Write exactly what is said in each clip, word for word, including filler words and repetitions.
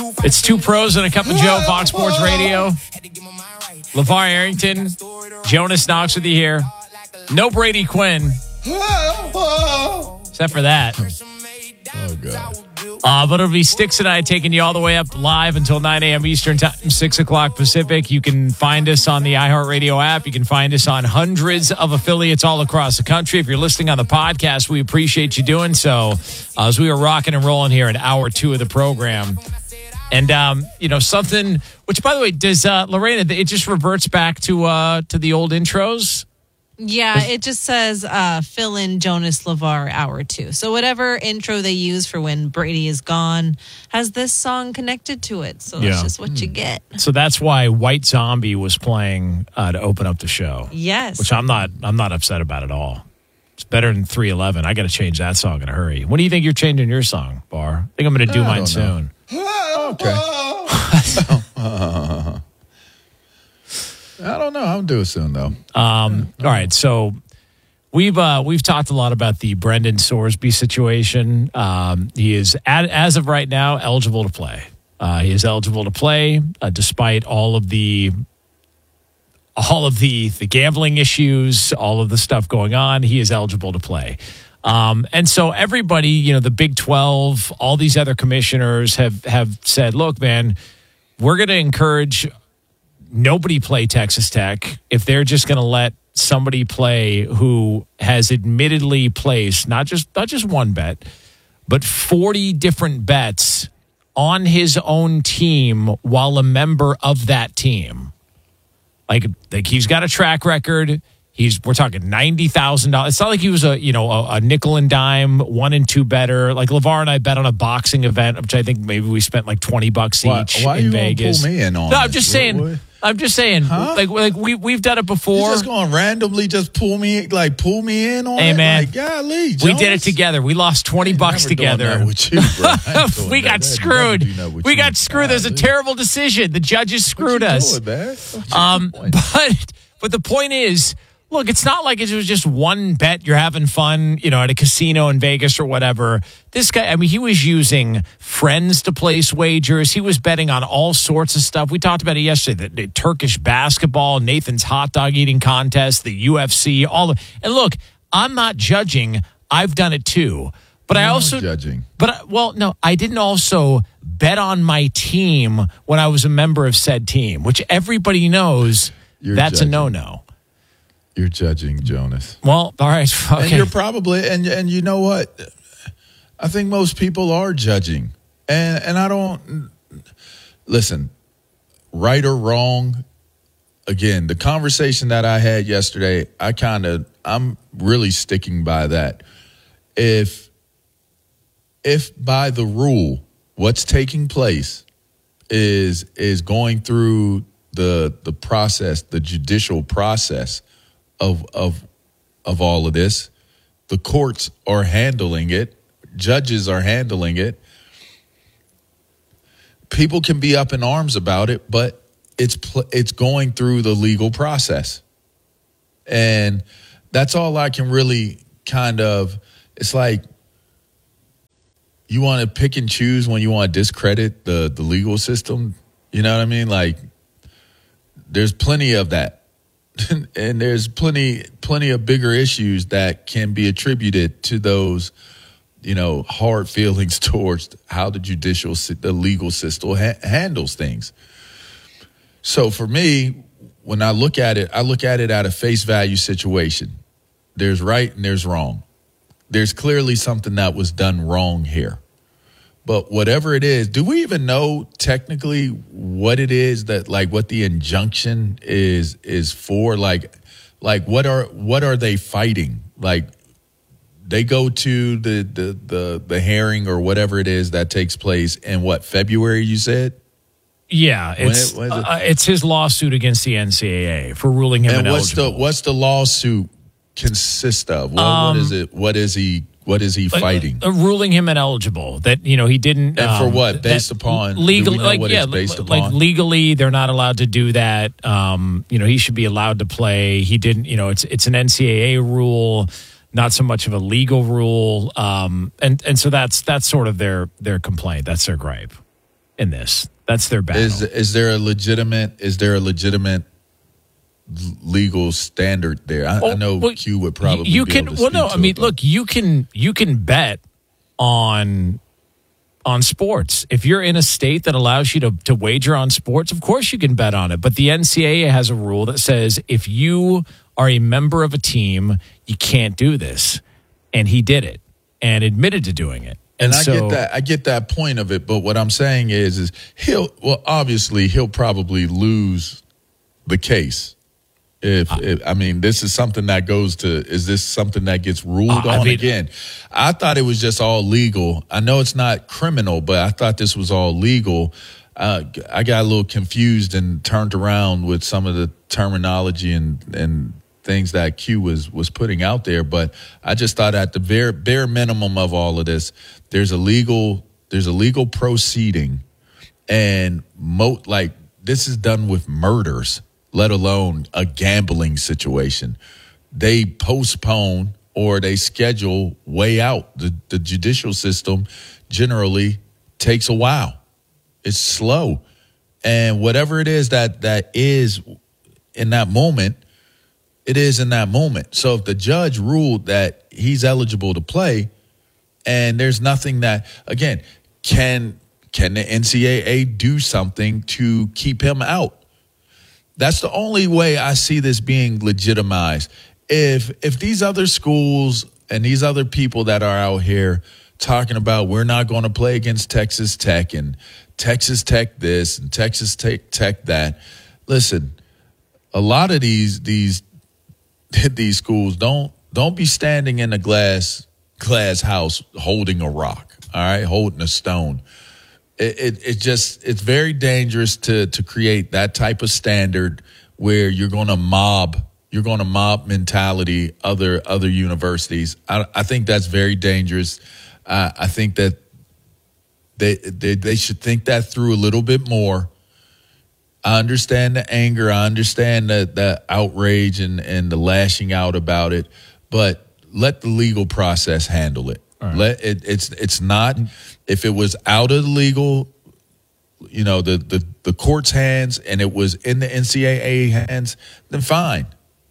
It's Two Pros and a Cup of Joe, Fox Sports Radio. LeVar Arrington, Jonas Knox with you here. No Brady Quinn. Except for that. Oh, God. Uh, but it'll be Sticks and I taking you all the way up live until nine a.m. Eastern Time, six o'clock Pacific. You can find us on the iHeartRadio app. You can find us on hundreds of affiliates all across the country. If you're listening on the podcast, we appreciate you doing so uh, as we are rocking and rolling here in hour two of the program. And, um, you know, something, which, by the way, does, uh, Lorena, it just reverts back to uh, to the old intros? Yeah, it just says uh, fill in Jonas LeVar hour two. So whatever intro they use for when Brady is gone has this song connected to it. So that's Yeah. just what you get. So that's why White Zombie was playing uh, to open up the show. Yes. Which I'm not, I'm not upset about at all. It's better than three eleven. I got to change that song in a hurry. When do you think you're changing your song, Bar? I think I'm going to do I mine don't soon. Okay. uh, I don't know. I'll do it soon, though. Um, all right, so we've uh, we've talked a lot about the Brendan Sorsby situation. Um, he is, at, as of right now, eligible to play. Uh, he is eligible to play uh, despite all of the all of the the gambling issues, all of the stuff going on. He is eligible to play. Um, and so everybody, you know, the Big twelve, all these other commissioners have, have said, look, man, we're going to encourage nobody play Texas Tech if they're just going to let somebody play who has admittedly placed not just not just one bet, but forty different bets on his own team while a member of that team. Like, like he's got a track record. He's we're talking ninety thousand dollars. It's not like he was a you know a, a nickel and dime one and two better. Like LeVar and I bet on a boxing event, which I think maybe we spent like twenty bucks Why, each why in you Vegas. Pull me in on no, I'm this? just What- saying. what? I'm just saying. Huh? Like like we we've done it before. You just going to randomly just pull me like pull me in on Hey, it? man. Like, golly, We did it Jonas? together. We lost twenty bucks Never doing together. that with you, bro. I ain't doing we that. got I'd screwed. never do that with We you. got screwed. There's a Golly. terrible decision. The judges screwed What you us. doing, man? What's your Um, point? but but the point is, look, it's not like it was just one bet. You're having fun, you know, at a casino in Vegas or whatever. This guy, I mean, he was using friends to place wagers. He was betting on all sorts of stuff. We talked about it yesterday. The, the Turkish basketball, Nathan's hot dog eating contest, the U F C, all of. And look, I'm not judging. I've done it too. But I No also judging. But I, well, no, I didn't also bet on my team when I was a member of said team, which everybody knows You're that's judging. a no-no. You're judging, Jonas. Well, all right, okay. And you're probably and and you know what? I think most people are judging. And and I don't listen, right or wrong. Again, the conversation that I had yesterday, I kind of I'm really sticking by that. If if by the rule what's taking place is is going through the the process, the judicial process of of of all of this, the courts are handling it, judges are handling it. People can be up in arms about it, but it's pl- it's going through the legal process. And that's all I can really kind of, it's like you want to pick and choose when you want to discredit the, the legal system. You know what I mean? Like, there's plenty of that. And there's plenty plenty of bigger issues that can be attributed to those, you know, hard feelings towards how the judicial, the legal system ha- handles things. So for me, when I look at it, I look at it at a face value situation. There's right and there's wrong. There's clearly something that was done wrong here. But whatever it is, do we even know technically what it is that, like, what the injunction is is for? Like, like what are what are they fighting? Like, they go to the the the, the hearing or whatever it is that takes place in what, February? You said. Yeah, it's it- when is it? uh, it's his lawsuit against the N C double A for ruling him And what's ineligible. the what's the lawsuit consist of? What, Um, what is it? What is he? What is he fighting? Uh, ruling him ineligible. That, you know, he didn't. And for um, what? Based that upon- do legal, we know like what yeah, it's based li- like upon? legally, they're not allowed to do that. Um, you know, he should be allowed to play. He didn't. You know, it's it's an N C double A rule, not so much of a legal rule. Um, and and so that's that's sort of their their complaint. That's their gripe. in this. That's their battle. Is is there a legitimate? Is there a legitimate legal standard there? I, oh, I know well, Q would probably. You be can. able to well, no. speak I to mean, it, look. You can. You can bet on on sports. If you're in a state that allows you to to wager on sports, of course you can bet on it. But the N C double A has a rule that says if you are a member of a team, you can't do this. And he did it and admitted to doing it. And, and I so, get that. I get that point of it. But what I'm saying is, is he'll well, obviously he'll probably lose the case. If, if I mean, this is something that goes to. Is this something that gets ruled uh, on I mean, again? I thought it was just all legal. I know it's not criminal, but I thought this was all legal. Uh, I got a little confused and turned around with some of the terminology and and. things that Q was was putting out there, but I just thought at the bare bare minimum of all of this, there's a legal there's a legal proceeding, and mo like this is done with murders, let alone a gambling situation. They postpone or they schedule way out. The the judicial system generally takes a while. It's slow, and whatever it is that that is in that moment. It is in that moment. So if the judge ruled that he's eligible to play and there's nothing that, again, can can the N C double A do something to keep him out? That's the only way I see this being legitimized. If if these other schools and these other people that are out here talking about we're not going to play against Texas Tech and Texas Tech this and Texas Tech, Tech that, listen, a lot of these these these schools don't don't be standing in a glass glass house holding a rock, all right, holding a stone. It, it it just it's very dangerous to to create that type of standard where you're going to mob you're going to mob mentality other other universities. I I think that's very dangerous. Uh, I think that they, they they should think that through a little bit more. I understand the anger. I understand the, the outrage and, and the lashing out about it, but let the legal process handle it. Right. Let it. It's it's not. If it was out of the legal, you know, the, the, the court's hands and it was in the N C double A hands, then fine.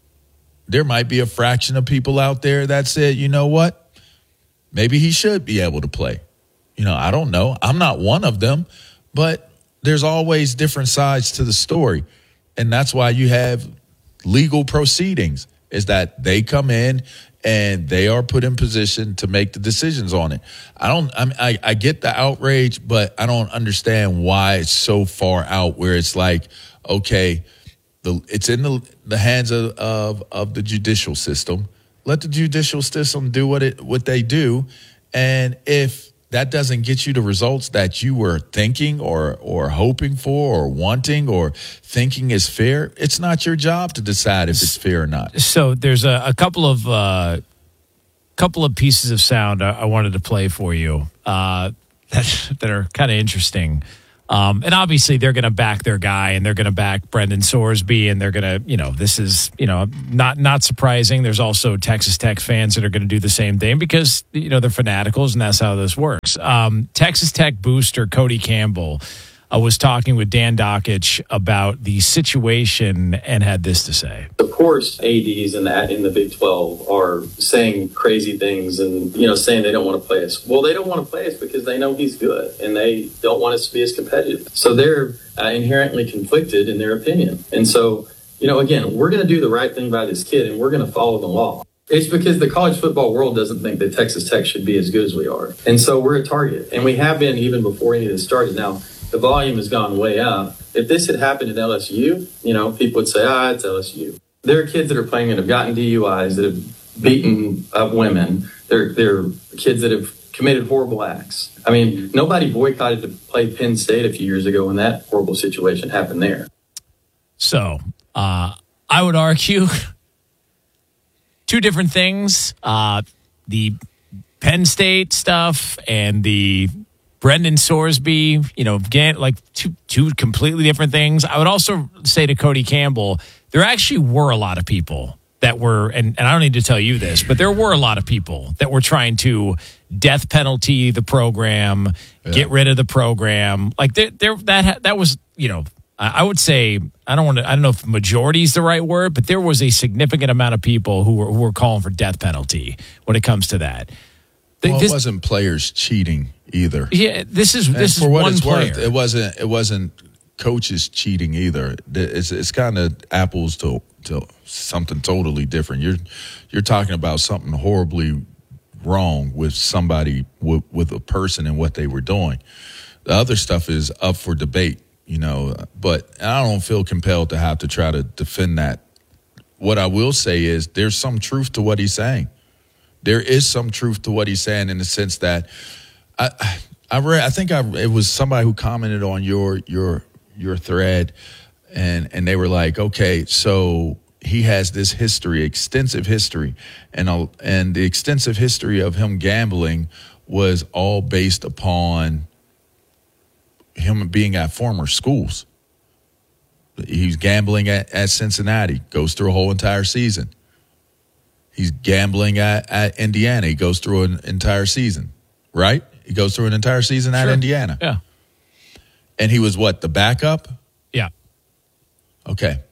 There might be a fraction of people out there that said, you know what, maybe he should be able to play. You know, I don't know. I'm not one of them, but there's always different sides to the story. And that's why you have legal proceedings, is that they come in and they are put in position to make the decisions on it. I don't, I, mean, I, I get the outrage, but I don't understand why it's so far out where it's like, okay, the, it's in the, the hands of, of, of the judicial system. Let the judicial system do what it, what they do. And if that doesn't get you the results that you were thinking or or hoping for or wanting or thinking is fair, it's not your job to decide if it's fair or not. So there's a, a couple of uh, couple of pieces of sound I, I wanted to play for you uh, that that are kind of interesting. Um, and obviously they're going to back their guy and they're going to back Brendan Sorsby and they're going to, you know, this is, you know, not not surprising. There's also Texas Tech fans that are going to do the same thing because, you know, they're fanaticals and that's how this works. Um, Texas Tech booster Cody Campbell uh, was talking with Dan Dockich about the situation and had this to say. Of course, A Ds in the, in the Big twelve are saying crazy things and, you know, saying they don't want to play us. Well, they don't want to play us because they know he's good and they don't want us to be as competitive. So they're uh, inherently conflicted in their opinion. And so, you know, again, we're going to do the right thing by this kid and we're going to follow the law. It's because the college football world doesn't think that Texas Tech should be as good as we are. And so we're a target. And we have been even before any of this started. Now, the volume has gone way up. If this had happened at L S U, you know, people would say, ah, it's L S U. There are kids that are playing that have gotten D U Is, that have beaten up women. There, there are kids that have committed horrible acts. I mean, nobody boycotted to play Penn State a few years ago when that horrible situation happened there. So uh, I would argue two different things. Uh, the Penn State stuff and the Brendan Sorsby, you know, again, like two two completely different things. I would also say to Cody Campbell, there actually were a lot of people that were, and, and I don't need to tell you this, but there were a lot of people that were trying to death penalty the program, Yeah. get rid of the program. Like there, there that that was, you know, I would say, I don't want to, I don't know if majority is the right word, but there was a significant amount of people who were, who were calling for death penalty when it comes to that. Well, This- it wasn't players cheating either. yeah, this is And this for is what one it's player. worth, it wasn't it wasn't coaches cheating either. It's it's kind of apples to to something totally different. You're you're talking about something horribly wrong with somebody with, with a person and what they were doing. The other stuff is up for debate, you know. But I don't feel compelled to have to try to defend that. What I will say is there's some truth to what he's saying. There is some truth to what he's saying in the sense that I I read I think I it was somebody who commented on your your your thread and and they were like, okay, so he has this history, extensive history, and a, and the extensive history of him gambling was all based upon him being at former schools. He's gambling at, at Cincinnati, goes through a whole entire season. He's gambling at, at Indiana. He goes through an entire season, right? He goes through an entire season at Sure. Indiana. Yeah. And he was what, the backup? Yeah. Okay.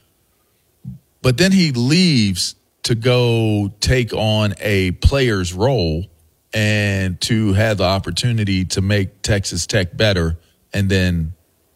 But then he leaves to go take on a player's role and to have the opportunity to make Texas Tech better. And then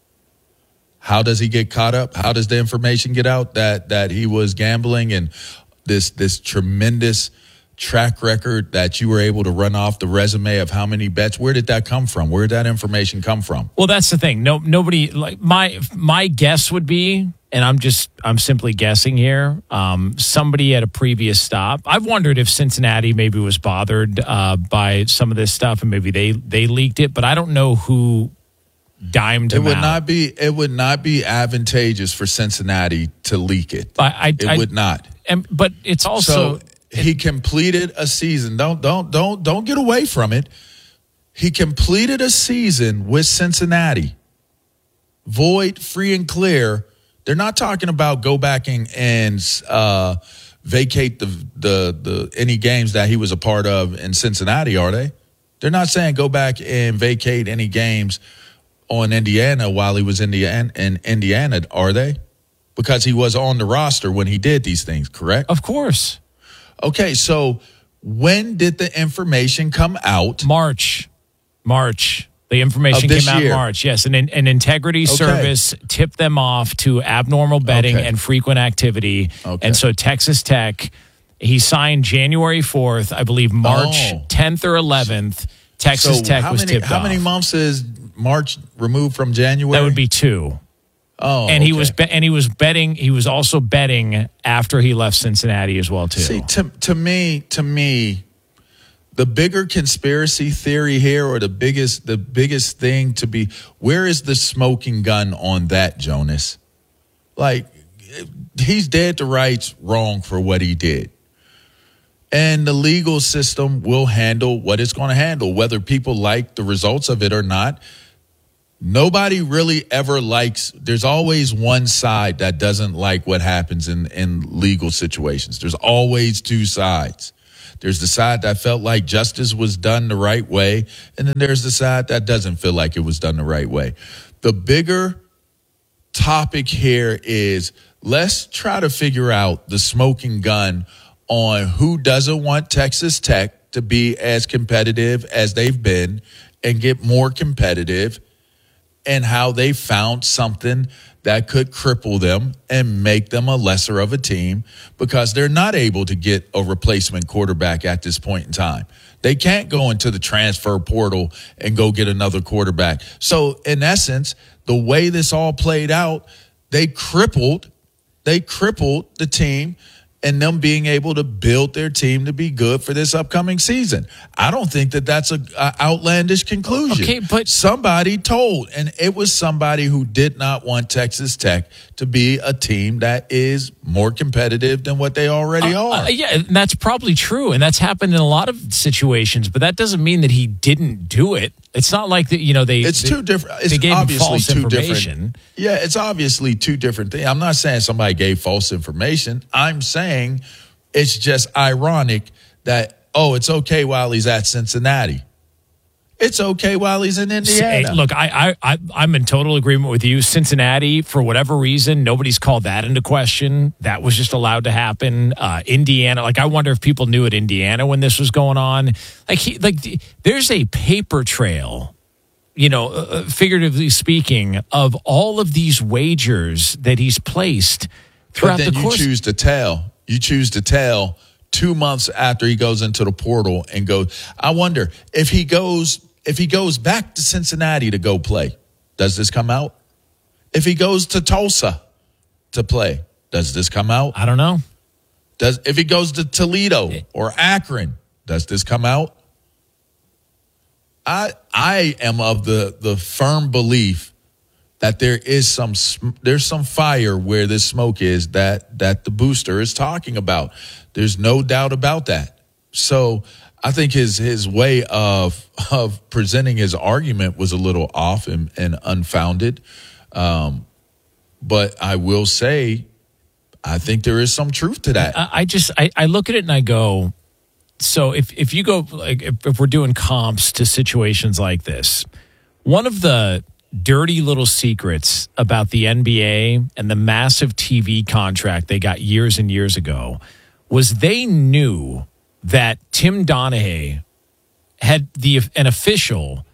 how does he get caught up? How does the information get out that that he was gambling and this this tremendous track record that you were able to run off the resume of how many bets? Where did that come from? Where did that information come from? Well, that's the thing. No, nobody like my my guess would be, and I'm just I'm simply guessing here. Um, somebody at a previous stop. I've wondered if Cincinnati maybe was bothered uh, by some of this stuff, and maybe they they leaked it. But I don't know who dimed It him would out. not be it would not be advantageous for Cincinnati to leak it. I, I, It I, would not. And, but it's also So he completed a season. Don't don't don't don't get away from it. He completed a season with Cincinnati, void, free and clear. They're not talking about go back and, and uh, vacate the, the the any games that he was a part of in Cincinnati, are they? They're not saying go back and vacate any games on Indiana while he was in, the, in Indiana, are they? Because he was on the roster when he did these things, correct? of course Okay, so when did the information come out? March, March. The information Of this came out year. in March. Yes, and an, an integrity service tipped them off to abnormal betting Okay. and frequent activity. Okay. And so Texas Tech, he signed January fourth, I believe March Oh. tenth or eleventh. Texas So Tech how was many, tipped How off. many months is March removed from January? That would be two. Oh, And he okay. was be- and he was betting. He was also betting after he left Cincinnati as well too. See, to to me, to me, the bigger conspiracy theory here, or the biggest, the biggest thing to be, where is the smoking gun on that, Jonas? Like, he's dead to rights wrong for what he did. And the legal system will handle what it's going to handle, whether people like the results of it or not. Nobody really ever likes, there's always one side that doesn't like what happens in, in legal situations. There's always two sides. There's the side that felt like justice was done the right way, and then there's the side that doesn't feel like it was done the right way. The bigger topic here is let's try to figure out the smoking gun on who doesn't want Texas Tech to be as competitive as they've been and get more competitive, and how they found something that could cripple them and make them a lesser of a team because they're not able to get a replacement quarterback at this point in time. They can't go into the transfer portal and go get another quarterback. So in essence, the way this all played out, they crippled, they crippled the team and them being able to build their team to be good for this upcoming season. I don't think that that's a, a outlandish conclusion. Okay, but- somebody told, and it was somebody who did not want Texas Tech to be a team that is more competitive than what they already Uh, are. uh, yeah, and that's probably true, and that's happened in a lot of situations. But that doesn't mean that he didn't do it. It's not like that. You know, they. It's they, two different. It's they gave him obviously false two information. different. Yeah, it's obviously two different things. I'm not saying somebody gave false information. I'm saying it's just ironic that oh, it's okay while he's at Cincinnati. It's okay while he's in Indiana. Hey, look, I, I, I, I'm in total agreement with you. Cincinnati, for whatever reason, nobody's called that into question. That was just allowed to happen. Uh, Indiana, like I wonder if people knew at Indiana when this was going on. Like, he, like there's a paper trail, you know, uh, figuratively speaking, of all of these wagers that he's placed throughout but then the course. You choose to tell. You choose to tell two months after he goes into the portal and goes. I wonder if he goes. If he goes back to Cincinnati to go play, does this come out? If he goes to Tulsa to play, does this come out? I don't know. Does if he goes to Toledo or Akron, does this come out? I I am of the the firm belief that there is some there's some fire where this smoke is that that the booster is talking about. There's no doubt about that. So I think his his way of of presenting his argument was a little off and, and unfounded. Um, but I will say, I think there is some truth to that. I, I just I, I look at it and I go, so if if you go like if, if we're doing comps to situations like this, one of the dirty little secrets about the N B A and the massive T V contract they got years and years ago was they knew that Tim Donaghy had the an official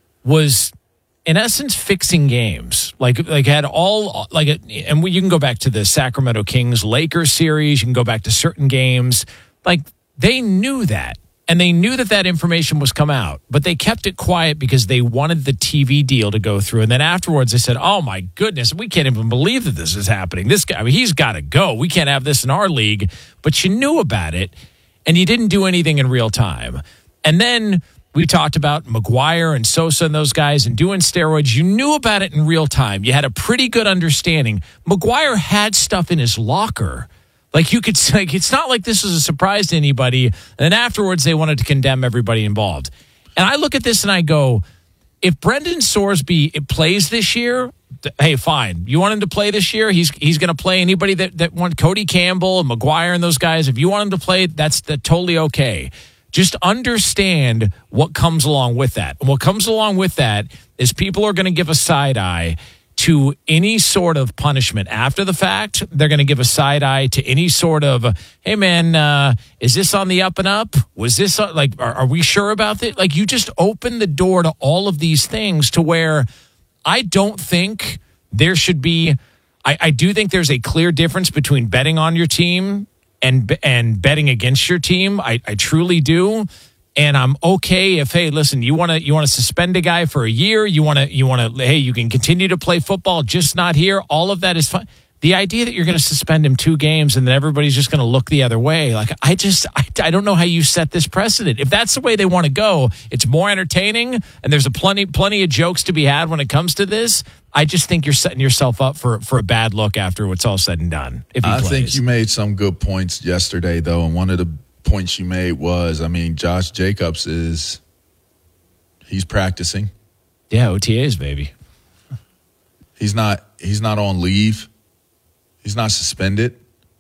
was in essence fixing games, like like had all like, and you can go back to the Sacramento Kings Lakers series, you can go back to certain games, like they knew that, and they knew that that information was come out, but they kept it quiet because they wanted the T V deal to go through, and then afterwards they said, "Oh my goodness, we can't even believe that this is happening. This guy, I mean, he's got to go. We can't have this in our league." But you knew about it. And you didn't do anything in real time. And then we talked about McGuire and Sosa and those guys and doing steroids. You knew about it in real time. You had a pretty good understanding. McGuire had stuff in his locker. Like you could say, it's not like this was a surprise to anybody. And then afterwards, they wanted to condemn everybody involved. And I look at this and I go, if Brendan Sorsby plays this year, hey, fine. You want him to play this year? He's he's going to play. Anybody that, that want Cody Campbell and McGuire and those guys, if you want him to play, that's the, totally okay. Just understand what comes along with that. And what comes along with that is people are going to give a side eye to any sort of punishment after the fact. They're going to give a side eye to any sort of, hey, man, uh, is this on the up and up? Was this uh, like, are, are we sure about it? Like, you just open the door to all of these things to where I don't think there should be, I, I do think there's a clear difference between betting on your team and and betting against your team. I, I truly do. And I'm okay if, hey, listen, you want to you want to suspend a guy for a year, you want to you want to hey, you can continue to play football, just not here. All of that is fine. The idea that you're going to suspend him two games and then everybody's just going to look the other way, like I just I, I don't know how you set this precedent. If that's the way they want to go, it's more entertaining and there's a plenty plenty of jokes to be had when it comes to this. I just think you're setting yourself up for for a bad look after what's all said and done. If he I plays. think you made some good points yesterday, though, and one of the points you made was, I mean, Josh Jacobs is he's practicing. Yeah, O T As, baby. He's not he's not on leave. He's not suspended.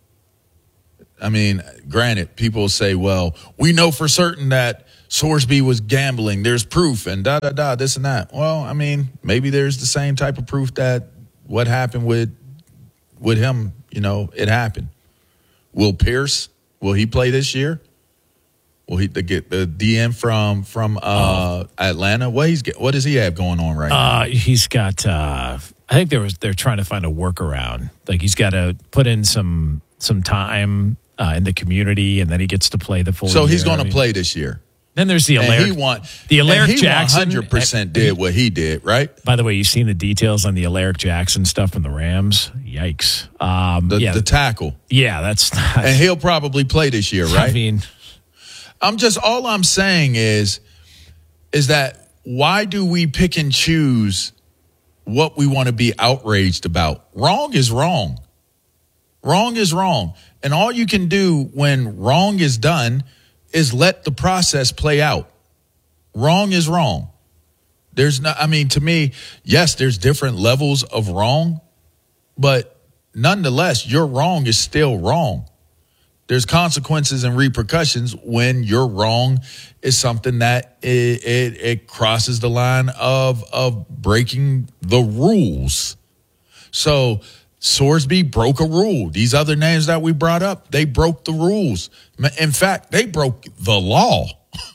I mean, granted, people say, well, we know for certain that Sorsby was gambling. There's proof and da, da, da, this and that. Well, I mean, maybe there's the same type of proof that what happened with with him, you know, it happened. Will Pierce, will he play this year? Will he the, get the D M from from uh, oh. Atlanta? What he's what does he have going on right uh, now? He's got. Uh, I think there was. They're trying to find a workaround. Like he's got to put in some some time uh, in the community, and then he gets to play the full. So year. he's going I to mean, play this year. Then there's the Alaric. And he want the Alaric and he Jackson. one hundred percent did what he did, right? By the way, you've seen the details on the Alaric Jackson stuff from the Rams. Yikes! Um, The, yeah, the tackle. Yeah, that's. Not, and he'll probably play this year, right? I mean, I'm just all I'm saying is, is that why do we pick and choose what we want to be outraged about? Wrong is wrong. Wrong is wrong. And all you can do when wrong is done is let the process play out. Wrong is wrong. There's not, I mean, to me, yes, there's different levels of wrong, but nonetheless, your wrong is still wrong. There's consequences and repercussions when you're wrong is something that it, it, it crosses the line of of breaking the rules. So Sorsby broke a rule. These other names that we brought up, they broke the rules. In fact, they broke the law.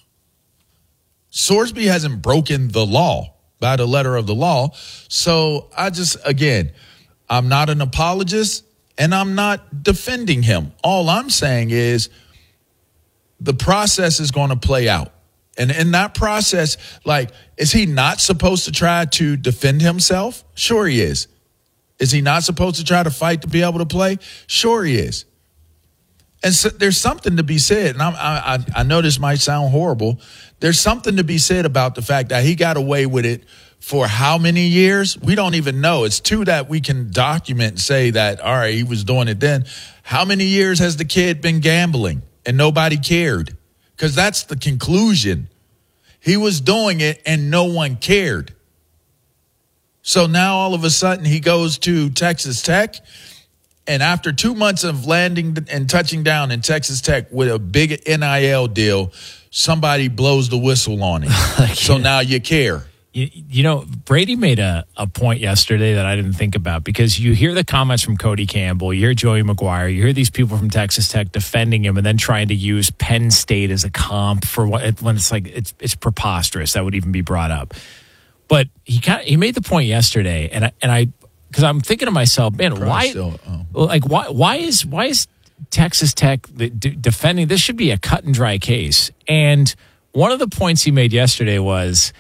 Sorsby hasn't broken the law by the letter of the law. So I just, again, I'm not an apologist and I'm not defending him. All I'm saying is the process is going to play out. And in that process, like, is he not supposed to try to defend himself? Sure he is. Is he not supposed to try to fight to be able to play? Sure he is. And so there's something to be said, and I'm, I, I know this might sound horrible. There's something to be said about the fact that he got away with it for how many years? We don't even know. It's two that we can document and say that, all right, he was doing it then. How many years has the kid been gambling and nobody cared? Because that's the conclusion. He was doing it and no one cared. So now all of a sudden he goes to Texas Tech, and after two months of landing and touching down in Texas Tech with a big N I L deal, somebody blows the whistle on him. So now you care. You, you know, Brady made a, a point yesterday that I didn't think about, because you hear the comments from Cody Campbell, you hear Joey McGuire, you hear these people from Texas Tech defending him and then trying to use Penn State as a comp for what, when it's like, it's it's preposterous that would even be brought up. But he kind of, he made the point yesterday, and I, and I, because I'm thinking to myself, man, Probably why, still, oh. like why why is why is Texas Tech d- defending? This should be a cut and dry case. And one of the points he made yesterday was,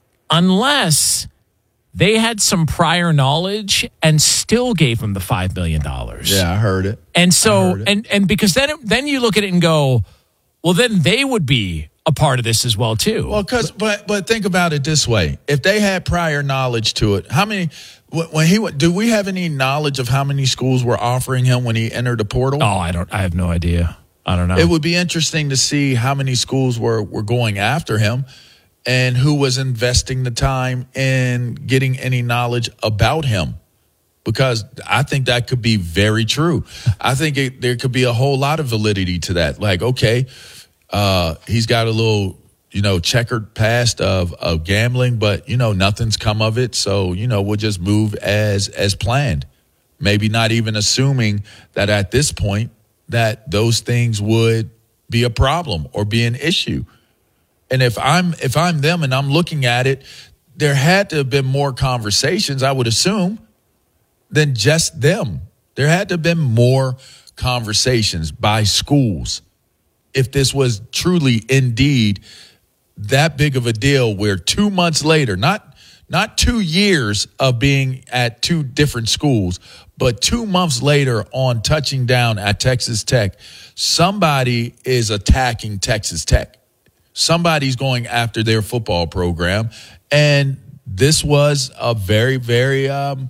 unless they had some prior knowledge and still gave him the five million dollars. Yeah, I heard it. And so, it. and and because then it, then you look at it and go, well, then they would be a part of this as well too. Well, because but but think about it this way: if they had prior knowledge to it, how many? When he do we have any knowledge of how many schools were offering him when he entered the portal? Oh, I don't. I have no idea. I don't know. It would be interesting to see how many schools were were going after him, and who was investing the time in getting any knowledge about him. Because I think that could be very true. I think it, there could be a whole lot of validity to that. Like, okay, uh, he's got a little, you know, checkered past of, of gambling, but, you know, nothing's come of it. So, you know, we'll just move as as planned. Maybe not even assuming that at this point that those things would be a problem or be an issue. And if I'm if I'm them and I'm looking at it, there had to have been more conversations, I would assume, than just them. There had to have been more conversations by schools if this was truly indeed that big of a deal, where two months later, not not two years of being at two different schools, but two months later on touching down at Texas Tech, somebody is attacking Texas Tech. Somebody's going after their football program. And this was a very, very, um,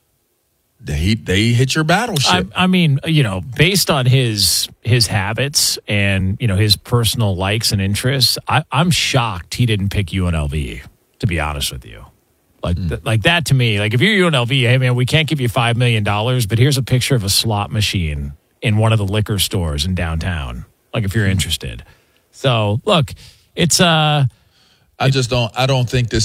they, they hit your battleship. I, I mean, you know, based on his his habits and, you know, his personal likes and interests, I, I'm shocked he didn't pick U N L V, to be honest with you. Like, mm. th- like that to me, like if you're U N L V, hey, man, we can't give you five million dollars, but here's a picture of a slot machine in one of the liquor stores in downtown. Like if you're mm. interested. So, look, it's uh I just don't I don't think this